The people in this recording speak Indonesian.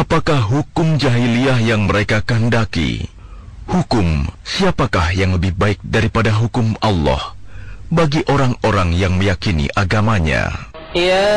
apakah hukum jahiliyah yang mereka kehendaki? Hukum siapakah yang lebih baik daripada hukum Allah bagi orang-orang yang meyakini agamanya? Ya